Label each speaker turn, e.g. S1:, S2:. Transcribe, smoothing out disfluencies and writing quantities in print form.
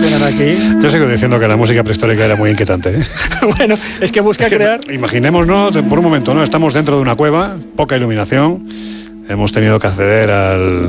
S1: sonar aquí.
S2: Yo sigo diciendo que la música prehistórica era muy inquietante, ¿eh?
S1: Bueno, es que busca crear...
S2: Imaginémonos, por un momento, ¿no? Estamos dentro de una cueva, poca iluminación, hemos tenido que acceder al